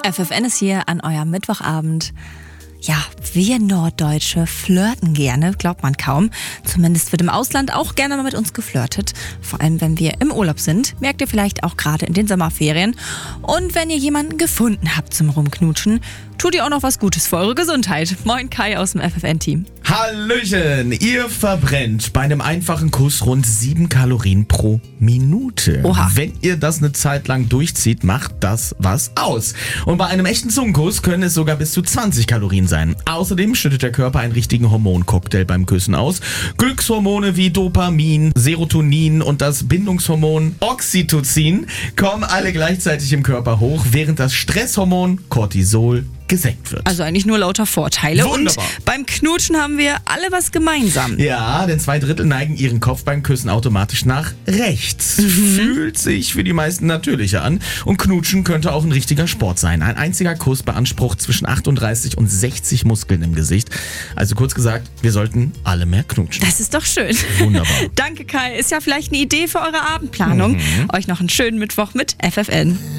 FFN ist hier an eurem Mittwochabend. Ja, wir Norddeutsche flirten gerne, glaubt man kaum. Zumindest wird im Ausland auch gerne mal mit uns geflirtet. Vor allem, wenn wir im Urlaub sind, merkt ihr vielleicht auch gerade in den Sommerferien. Und wenn ihr jemanden gefunden habt zum Rumknutschen, tut ihr auch noch was Gutes für eure Gesundheit. Moin Kai aus dem FFN-Team. Hallöchen, ihr verbrennt bei einem einfachen Kuss rund 7 Kalorien pro Minute. Oha. Wenn ihr das eine Zeit lang durchzieht, macht das was aus. Und bei einem echten Zungenkuss können es sogar bis zu 20 Kalorien sein. Außerdem schüttet der Körper einen richtigen Hormoncocktail beim Küssen aus. Glückshormone wie Dopamin, Serotonin und das Bindungshormon Oxytocin kommen alle gleichzeitig im Körper hoch, während das Stresshormon Cortisol gesenkt wird. Also eigentlich nur lauter Vorteile. Wunderbar. Und beim Knutschen haben wir alle was gemeinsam. Ja, denn 2/3 neigen ihren Kopf beim Küssen automatisch nach rechts. Fühlt sich für die meisten natürlicher an. Und Knutschen könnte auch ein richtiger Sport sein. Ein einziger Kuss beansprucht zwischen 38 und 60 Muskeln im Gesicht. Also kurz gesagt, wir sollten alle mehr knutschen. Das ist doch schön. Wunderbar. Danke Kai, ist ja vielleicht eine Idee für eure Abendplanung. Euch noch einen schönen Mittwoch mit FFN.